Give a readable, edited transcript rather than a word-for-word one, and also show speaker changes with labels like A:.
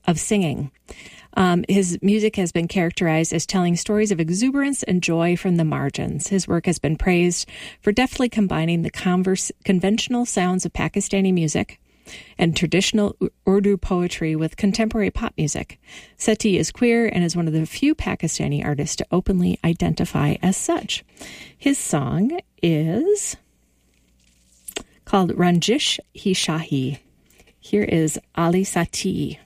A: of singing. His music has been characterized as telling stories of exuberance and joy from the margins. His work has been praised for deftly combining the conventional sounds of Pakistani music and traditional Urdu poetry with contemporary pop music. Sethi is queer and is one of the few Pakistani artists to openly identify as such. His song is called Ranjish Hi Shahi. Here is Ali Sati.